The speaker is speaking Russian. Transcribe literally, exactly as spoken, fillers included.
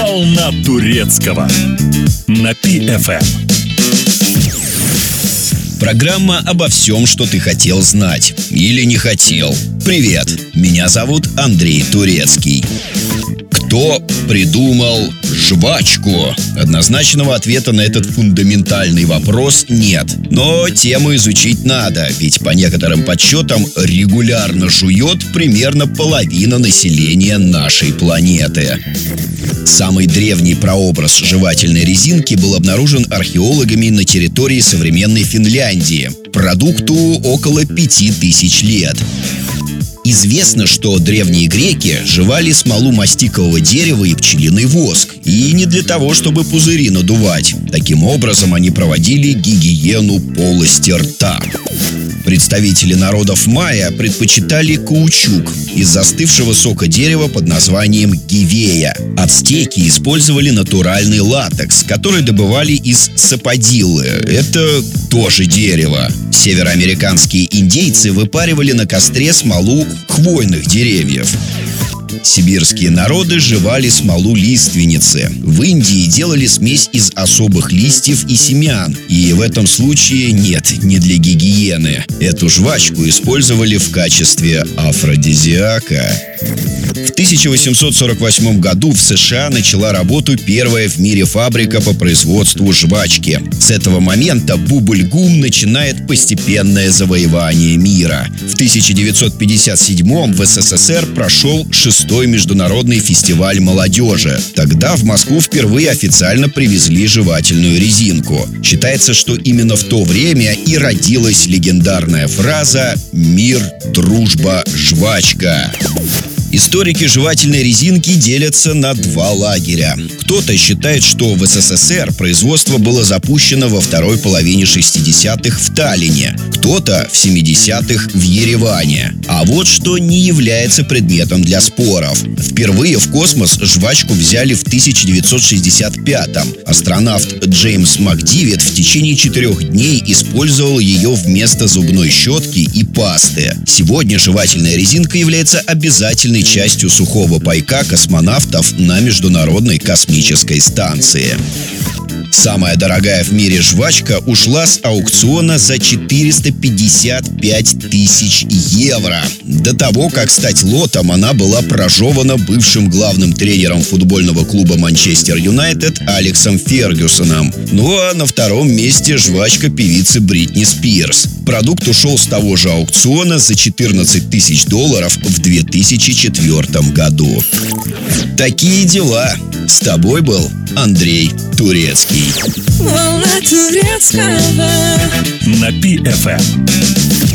Волна турецкого на Пи эф эм. Программа обо всем, что ты хотел знать или не хотел. Привет, меня зовут Андрей Турецкий. Кто придумал жвачку? Однозначного ответа на этот фундаментальный вопрос нет. Но тему изучить надо, ведь по некоторым подсчетам регулярно жует примерно половина населения нашей планеты. Самый древний прообраз жевательной резинки был обнаружен археологами на территории современной Финляндии. Продукту около пяти тысяч лет. Известно, что древние греки жевали смолу мастикового дерева и пчелиный воск. И не для того, чтобы пузыри надувать. Таким образом, они проводили гигиену полости рта. Представители народов майя предпочитали каучук из застывшего сока дерева под названием гивея. Ацтеки использовали натуральный латекс, который добывали из саподиллы. Это тоже дерево. Североамериканские индейцы выпаривали на костре смолу хвойных деревьев. Сибирские народы жевали смолу лиственницы. В Индии делали смесь из особых листьев и семян. И в этом случае нет, не для гигиены. Эту жвачку использовали в качестве афродизиака. В тысяча восемьсот сорок восьмом году в США начала работу первая в мире фабрика по производству жвачки. С этого момента бубль-гум начинает постепенное завоевание мира. В тысяча девятьсот пятьдесят седьмом в эс эс эс эр прошел шестой международный фестиваль молодежи. Тогда в Москву впервые официально привезли жевательную резинку. Считается, что именно в то время и родилась легендарная фраза «Мир, дружба, жвачка». Историки жевательной резинки делятся на два лагеря. Кто-то считает, что в эс эс эс эр производство было запущено во второй половине шестидесятых в Таллине, кто-то в семидесятых в Ереване. А вот что не является предметом для споров. Впервые в космос жвачку взяли в тысяча девятьсот шестьдесят пятом. Астронавт Джеймс Макдивит в течение четырех дней использовал ее вместо зубной щетки и пасты. Сегодня жевательная резинка является обязательной частью сухого пайка космонавтов на Международной космической станции. Самая дорогая в мире жвачка ушла с аукциона за четыреста пятьдесят пять тысяч евро. До того, как стать лотом, она была прожевана бывшим главным тренером футбольного клуба Манчестер Юнайтед Алексом Фергюсоном. Ну а на втором месте жвачка певицы Бритни Спирс. Продукт ушел с того же аукциона за четырнадцать тысяч долларов в две тысячи четвёртом году. Такие дела. С тобой был Андрей Турецкий. Волна турецкого на Пи эф эм.